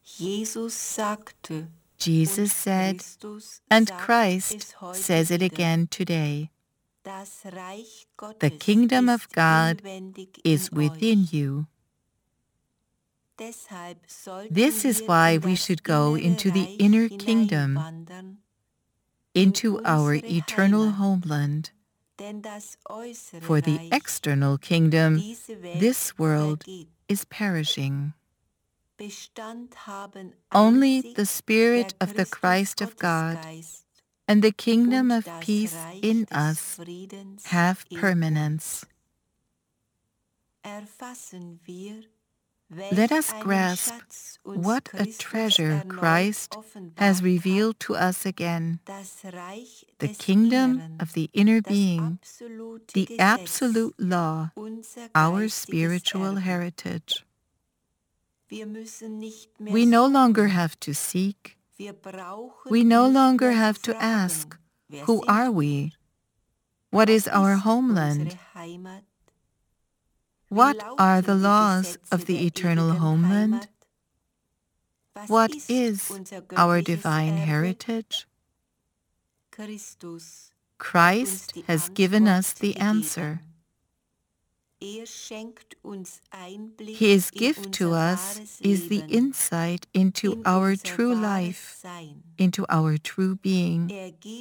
Jesus said, and Christ says it again today, the kingdom of God is within you. This is why we should go into the inner kingdom, into our eternal homeland. For the external kingdom, this world is perishing. Only the Spirit of the Christ of God and the kingdom of peace in us have permanence. Let us grasp what a treasure Christ has revealed to us again, the kingdom of the inner being, the absolute law, our spiritual heritage. We no longer have to seek. We no longer have to ask, who are we? What is our homeland? What are the laws of the eternal homeland? What is our divine heritage? Christ has given us the answer. His gift to us is the insight into our true life, into our true being.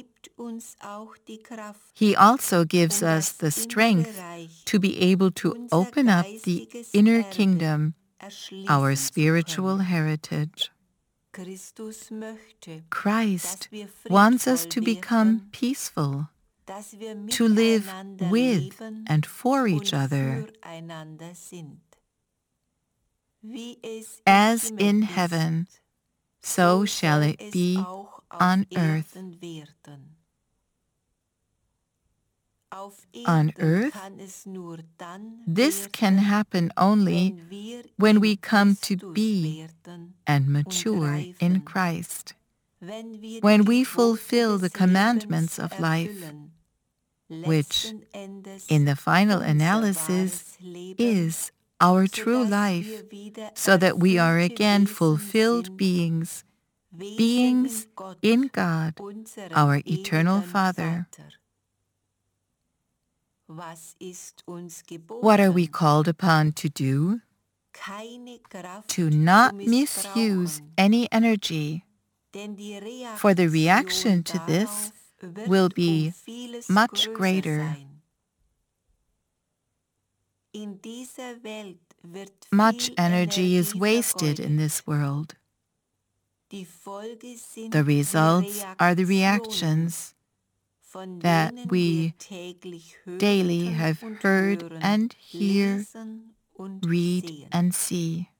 He also gives us the strength to be able to open up the inner kingdom, our spiritual heritage. Christ wants us to become peaceful, to live with and for each other. As in heaven, so shall it be on earth. On earth, this can happen only when we come to be and mature in Christ, when we fulfill the commandments of life, which, in the final analysis, is our true life, so that we are again fulfilled beings, beings in God, our eternal Father. What are we called upon to do? To not misuse any energy, for the reaction to this will be much greater. Much energy is wasted in this world. The results are the reactions that we daily have heard and hear, read and see.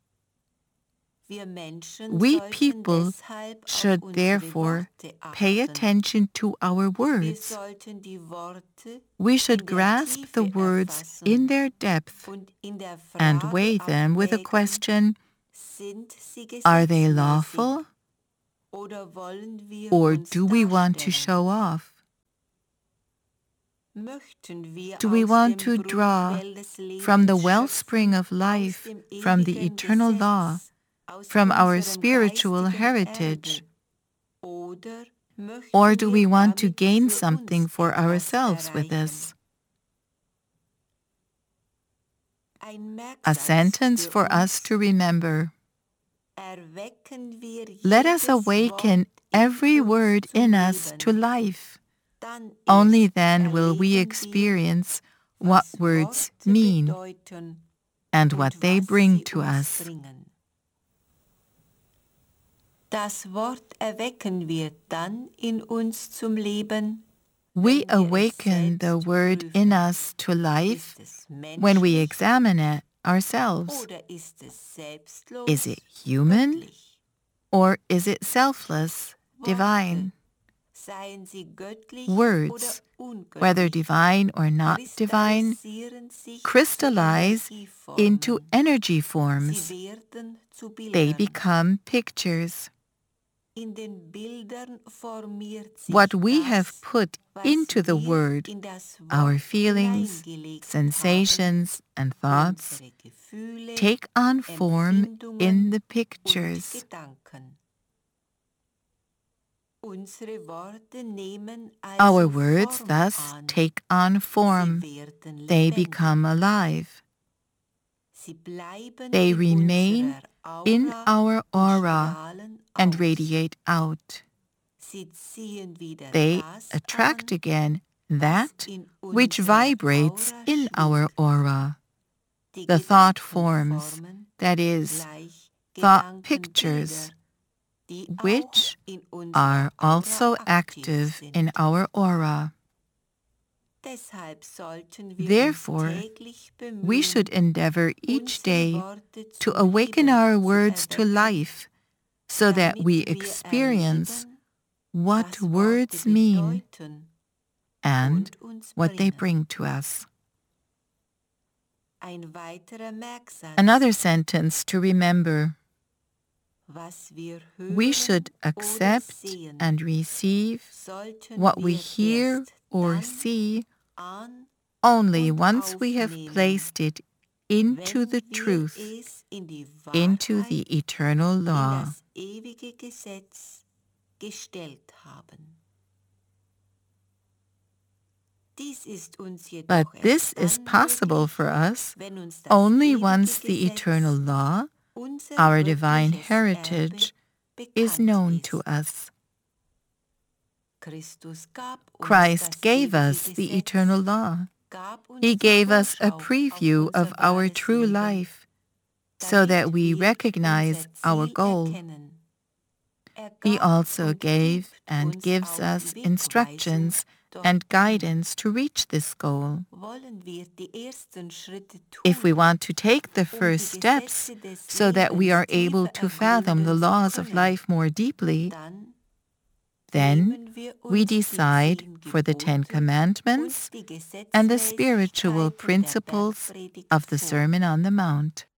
We people should therefore pay attention to our words. We should grasp the words in their depth and weigh them with a question, are they lawful? Or do we want to show off? Do we want to draw from the wellspring of life, from the eternal law, from our spiritual heritage? Or do we want to gain something for ourselves with this? A sentence for us to remember. Let us awaken every word in us to life. Only then will we experience what words mean and what they bring to us. We awaken the word in us to life when we examine it ourselves. Is it human or is it selfless, divine? Words, whether divine or not divine, crystallize into energy forms. They become pictures. What we have put into the Word, our feelings, sensations, and thoughts, take on form in the pictures. Our words thus take on form. They become alive. They remain in our aura and radiate out. They attract again that which vibrates in our aura. The thought forms, that is, thought pictures, which are also active in our aura. Therefore, we should endeavor each day to awaken our words to life so that we experience what words mean and what they bring to us. Another sentence to remember: we should accept and receive what we hear or see only once we have placed it into the truth, into the eternal law. But this is possible for us only once the eternal law, our divine heritage, is known to us. Christ gave us the eternal law. He gave us a preview of our true life so that we recognize our goal. He also gave and gives us instructions and guidance to reach this goal. If we want to take the first steps so that we are able to fathom the laws of life more deeply, then we decide for the 10 Commandments and the spiritual principles of the Sermon on the Mount.